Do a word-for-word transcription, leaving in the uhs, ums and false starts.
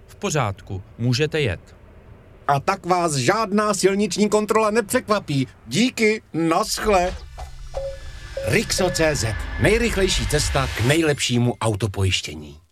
V pořádku, můžete jet. A tak vás žádná silniční kontrola nepřekvapí. Díky, naschle. Rixo tečka cé zet. Nejrychlejší cesta k nejlepšímu autopojištění.